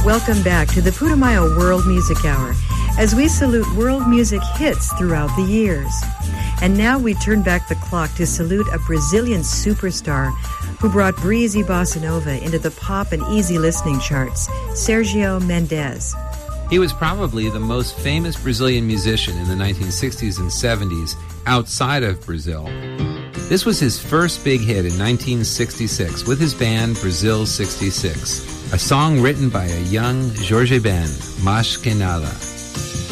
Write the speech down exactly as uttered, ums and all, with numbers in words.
Welcome back to the Putumayo World Music Hour as we salute world music hits throughout the years. And now we turn back the clock to salute a Brazilian superstar who brought breezy bossa nova into the pop and easy listening charts, Sergio Mendes. He was probably the most famous Brazilian musician in the nineteen sixties and seventies outside of Brazil. This was his first big hit in nineteen sixty-six with his band Brazil sixty-six, a song written by a young Jorge Ben, Mas Que Nada.